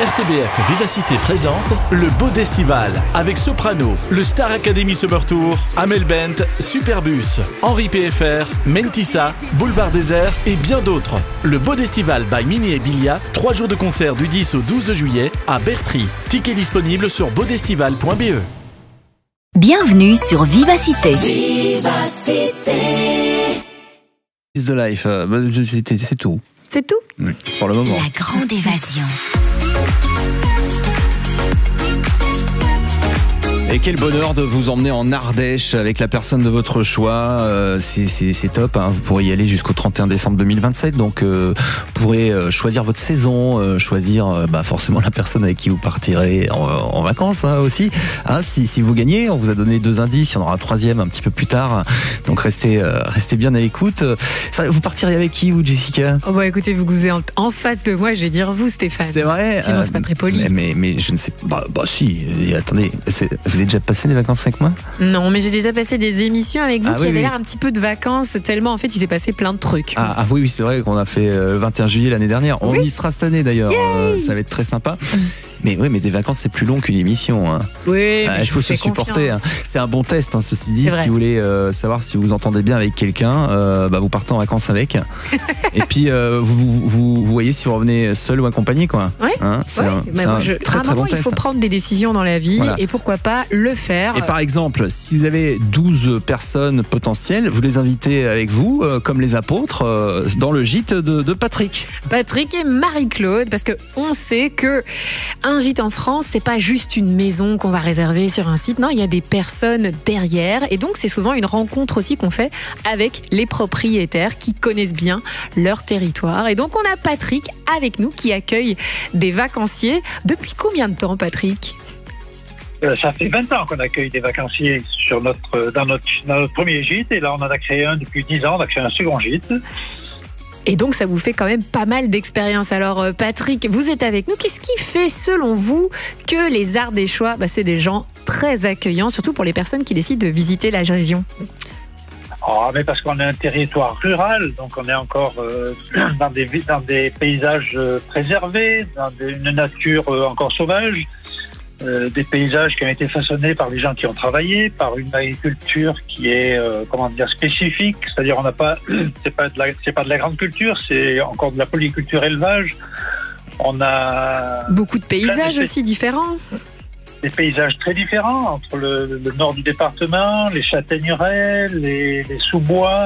RTBF Vivacité présente le Beau d'Estival avec Soprano, le Star Academy Summer Tour, Amel Bent, Superbus, Henri PFR, Mentissa, Boulevard Désert et bien d'autres. Le Beau d'Estival by Mini et Bilia, 3 jours de concert du 10 au 12 juillet à Bertry. Tickets disponibles sur beaudestival.be. Bienvenue sur Vivacité. Vivacité. Is the life, c'est tout. C'est tout ? Oui, pour le moment. La grande évasion. Et quel bonheur de vous emmener en Ardèche avec la personne de votre choix. C'est top, hein. Vous pourrez y aller jusqu'au 31 décembre 2027. Donc vous pourrez choisir votre saison, choisir forcément la personne avec qui vous partirez en vacances, hein, aussi. Hein, si vous gagnez, on vous a donné 2 indices, il y en aura un 3e un petit peu plus tard. Donc restez bien à l'écoute. Vous partirez avec qui, vous, Jessica ? Oh bah écoutez, vous êtes en face de moi, je vais dire vous, Stéphane. C'est vrai. Sinon c'est pas très poli. Mais je ne sais pas. Bah si. Et attendez, vous avez déjà passé des vacances avec moi ? Non, mais j'ai déjà passé des émissions avec vous qui avaient oui. l'air un petit peu de vacances, tellement en fait il s'est passé plein de trucs. Ah oui, c'est vrai qu'on a fait le 21 juillet l'année dernière. On y sera cette année d'ailleurs. Ça va être très sympa. Mais oui, mais des vacances c'est plus long qu'une émission, hein. Oui, mais il faut se supporter, hein. C'est un bon test, hein, ceci dit. Si vous voulez savoir si vous vous entendez bien avec quelqu'un, vous partez en vacances avec. Et puis vous voyez si vous revenez seul ou accompagné, quoi. Ouais. Hein, c'est un très bon test. Il faut prendre des décisions dans la vie, voilà. Et pourquoi pas le faire. Et par exemple, si vous avez 12 personnes potentielles, vous les invitez avec vous, comme les apôtres, dans le gîte de Patrick. Patrick et Marie-Claude, parce que on sait que un gîte en France, c'est pas juste une maison qu'on va réserver sur un site. Non, il y a des personnes derrière. Et donc, c'est souvent une rencontre aussi qu'on fait avec les propriétaires qui connaissent bien leur territoire. Et donc, on a Patrick avec nous qui accueille des vacanciers. Depuis combien de temps, Patrick ? Ça fait 20 ans qu'on accueille des vacanciers dans notre premier gîte. Et là, on en a créé un depuis 10 ans. On a créé un second gîte. Et donc, ça vous fait quand même pas mal d'expérience. Alors, Patrick, vous êtes avec nous. Qu'est-ce qui fait, selon vous, que les Ardéchois, c'est des gens très accueillants, surtout pour les personnes qui décident de visiter la région ? Mais parce qu'on est un territoire rural, donc on est encore dans des paysages préservés, dans une nature encore sauvage. Des paysages qui ont été façonnés par des gens qui ont travaillé, par une agriculture qui est spécifique, c'est-à-dire on n'a pas c'est pas de la grande culture, c'est encore de la polyculture élevage. On a beaucoup de paysages aussi différents. Des paysages très différents entre le nord du département, les châtaigneraies, les sous-bois.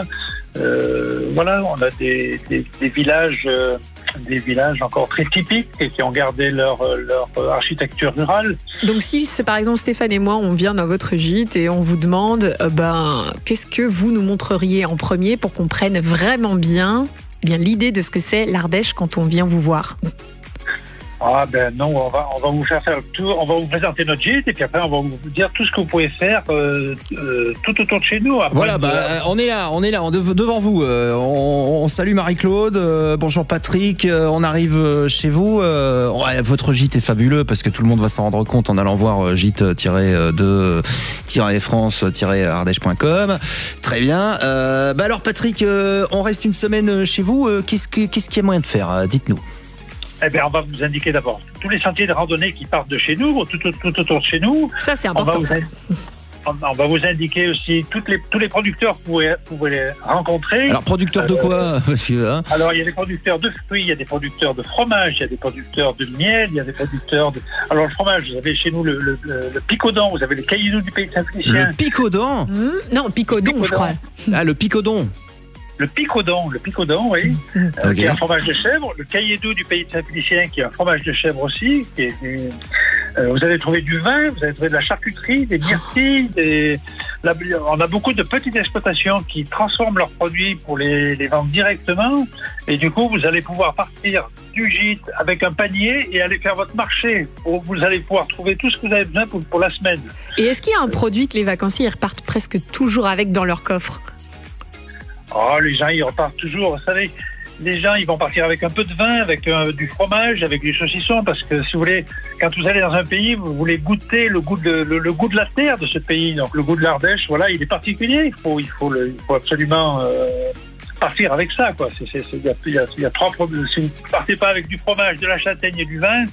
Voilà, on a des villages. Des villages encore très typiques et qui ont gardé leur architecture rurale. Donc si, par exemple, Stéphane et moi, on vient dans votre gîte et on vous demande qu'est-ce que vous nous montreriez en premier pour qu'on prenne vraiment bien l'idée de ce que c'est l'Ardèche quand on vient vous voir ? Non, on va vous faire le tour, on va vous présenter notre gîte et puis après on va vous dire tout ce que vous pouvez faire tout autour de chez nous. Après, voilà, on est là, devant vous. On salue Marie-Claude, bonjour Patrick, on arrive chez vous. Votre gîte est fabuleux parce que tout le monde va s'en rendre compte en allant voir gîte-de-france-ardèche.com. Très bien. Alors Patrick, on reste une semaine chez vous. Qu'est-ce qu'il y a moyen de faire ? Dites-nous. On va vous indiquer d'abord tous les sentiers de randonnée qui partent de chez nous, tout autour de chez nous. Ça, c'est important. On va vous indiquer aussi tous les producteurs que vous pouvez les rencontrer. Alors, producteurs de quoi ? Alors, il y a des producteurs de fruits, il y a des producteurs de fromage, il y a des producteurs de miel, il y a des producteurs de... Alors, le fromage, vous avez chez nous le picodon, vous avez le cailloux du pays de Saint-Félicien. Le picodon ? Non, picodon, je crois. Ah, le picodon. Le picodon, oui, qui est un fromage de chèvre. Le cailledou du pays de Saint-Félicien, qui est un fromage de chèvre aussi. Vous allez trouver du vin, vous allez trouver de la charcuterie, des myrtilles. On a beaucoup de petites exploitations qui transforment leurs produits pour les vendre directement. Et du coup, vous allez pouvoir partir du gîte avec un panier et aller faire votre marché. Vous allez pouvoir trouver tout ce que vous avez besoin pour la semaine. Et est-ce qu'il y a un produit que les vacanciers repartent presque toujours avec dans leur coffre ? Les gens, ils repartent toujours. Vous savez, les gens, ils vont partir avec un peu de vin, avec du fromage, avec du saucisson, parce que si vous voulez, quand vous allez dans un pays, vous voulez goûter le goût de la terre de ce pays. Donc le goût de l'Ardèche, voilà, il est particulier. Il faut absolument partir avec ça, quoi. Il y a 3 problèmes. Si vous ne partez pas avec du fromage, de la châtaigne et du vin,